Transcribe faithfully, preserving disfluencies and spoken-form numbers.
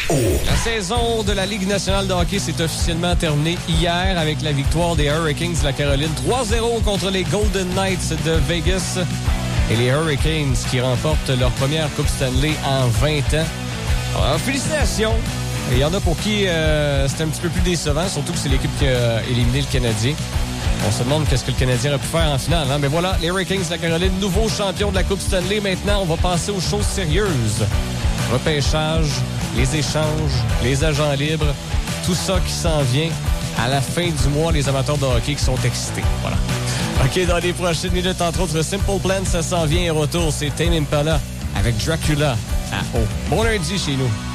La saison de la Ligue nationale de hockey s'est officiellement terminée hier avec la victoire des Hurricanes de la Caroline trois zéro contre les Golden Knights de Vegas. Et les Hurricanes qui remportent leur première Coupe Stanley en vingt ans. Alors, félicitations! Il y en a pour qui euh, c'est un petit peu plus décevant, surtout que c'est l'équipe qui a éliminé le Canadien. On se demande qu'est-ce que le Canadien aurait pu faire en finale. Hein? Mais voilà, les Hurricanes de la Caroline, nouveau champion de la Coupe Stanley. Maintenant, on va passer aux choses sérieuses. Repêchage, les échanges, les agents libres, tout ça qui s'en vient. À la fin du mois, les amateurs de hockey qui sont excités. Voilà. OK, dans les prochaines minutes, entre autres, Simple Plan, ça s'en vient et retour. C'est Tame Impala avec Dracula à haut. Bon lundi chez nous.